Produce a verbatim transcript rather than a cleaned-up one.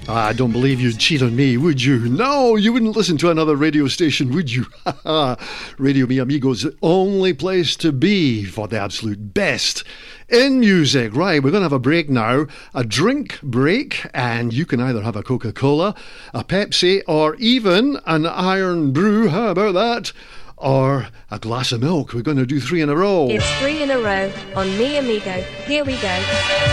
I don't believe you'd cheat on me, would you? No, you wouldn't listen to another radio station, would you? Radio Mi Amigo's the only place to be for the absolute best in music. Right, we're going to have a break now, a drink break, and you can either have a Coca-Cola, a Pepsi, or even an Iron Brew. How about that? Or a glass of milk. We're going to do three in a row. It's three in a row on Mi Amigo. Here we go.